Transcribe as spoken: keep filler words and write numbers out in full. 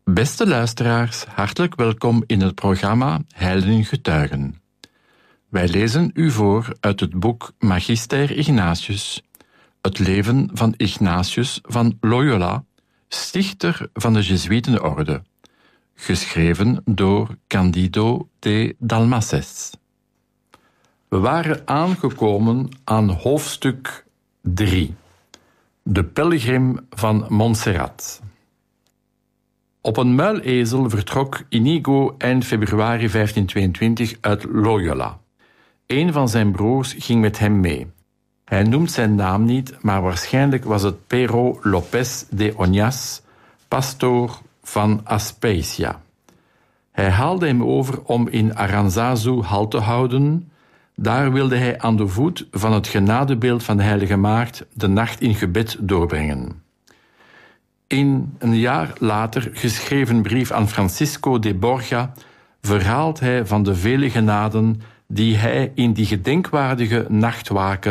Beste luisteraars, hartelijk welkom in het programma Heiligen en Getuigen. Wij lezen u voor uit het boek Magister Ignatius, het leven van Ignatius van Loyola, stichter van de Jezuïetenorde, geschreven door Candido de Dalmases. We waren aangekomen aan hoofdstuk drie, de pelgrim van Montserrat. Op een muilezel vertrok Inigo eind februari vijftienhonderdtweeëntwintig uit Loyola. Een van zijn broers ging met hem mee. Hij noemt zijn naam niet, maar waarschijnlijk was het Pero López de Oñas, pastoor van Aspasia. Hij haalde hem over om in Aranzazu halt te houden. Daar wilde hij aan de voet van het genadebeeld van de Heilige Maagd de nacht in gebed doorbrengen. In een jaar later geschreven brief aan Francisco de Borja verhaalt hij van de vele genaden die hij in die gedenkwaardige nachtwaken